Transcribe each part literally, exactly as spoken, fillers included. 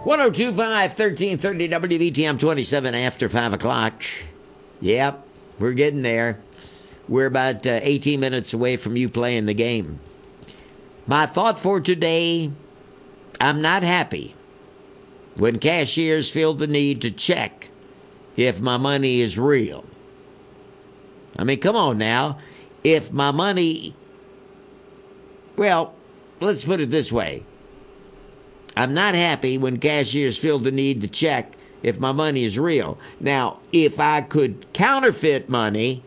one oh two point five, thirteen thirty W B T M, twenty-seven after five o'clock. Yep, we're getting there. We're about uh, eighteen minutes away from you playing the game. My thought for today, I'm not happy when cashiers feel the need to check if my money is real. I mean, come on now. If my money, well, let's put it this way. I'm not happy when cashiers feel the need to check if my money is real. Now, if I could counterfeit money,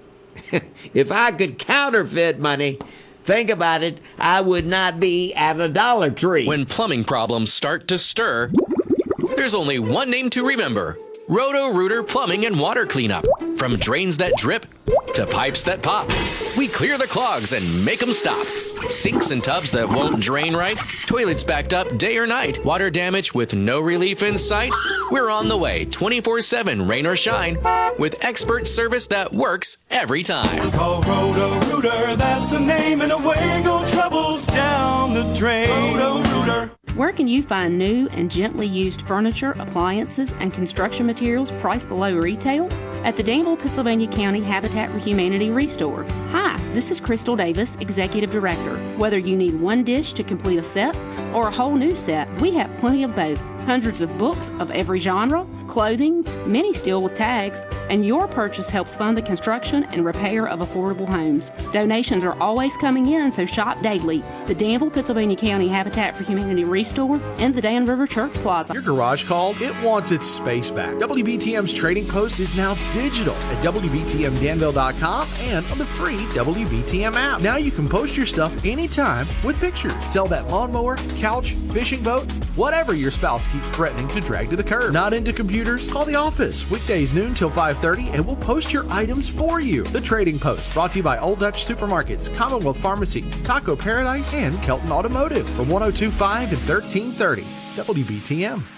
if I could counterfeit money, think about it, I would not be at a Dollar Tree. When plumbing problems start to stir, there's only one name to remember. Roto-Rooter Plumbing and Water Cleanup. From drains that drip to pipes that pop, we clear the clogs and make them stop. Sinks and tubs that won't drain right, toilets backed up day or night, water damage with no relief in sight. We're on the way twenty-four seven, rain or shine, with expert service that works every time. Call Roto-Rooter, that's the name, and away go troubles down the drain. Roto-Rooter. Where can you find new and gently used furniture, appliances, and construction materials priced below retail? At the Danville, Pennsylvania County Habitat for Humanity Restore. Hi, this is Crystal Davis, Executive Director. Whether you need one dish to complete a set or a whole new set, we have plenty of both. Hundreds of books of every genre, clothing, many still with tags, and your purchase helps fund the construction and repair of affordable homes. Donations are always coming in, so shop daily. The Danville, Pennsylvania County Habitat for Humanity Restore and the Dan River Church Plaza. Your garage called? It wants its space back. W B T M's Trading Post is now digital at W B T M Danville dot com and on the free W B T M app. Now you can post your stuff anytime with pictures. Sell that lawnmower, couch, fishing boat, whatever your spouse keeps threatening to drag to the curb. Not into computers? Call the office. Weekdays noon till five thirty and we'll post your items for you. The Trading Post, brought to you by Old Dutch Supermarkets, Commonwealth Pharmacy, Taco Paradise, and Kelton Automotive. From one oh two point five and thirteen thirty W B T M.